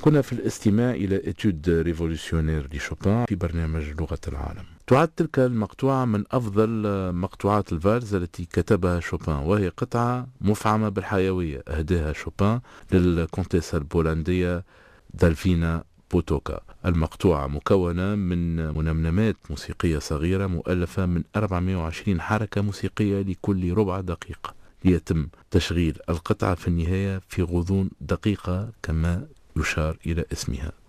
كنا في الاستماع إلى إتيود ريفولوشنير لشوبان في برنامج لغة العالم. تعد تلك المقطوعة من أفضل مقطوعات الفالز التي كتبها شوبان، وهي قطعة مفعمة بالحيوية أهداها شوبان للكونتيسة البولندية دالفينا بوتوكا. المقطوعة مكونة من منمنمات موسيقية صغيرة مؤلفة من 420 حركة موسيقية لكل ربع دقيقة، ليتم تشغيل القطعة في النهاية في غضون دقيقة كما يشار إلى اسمها.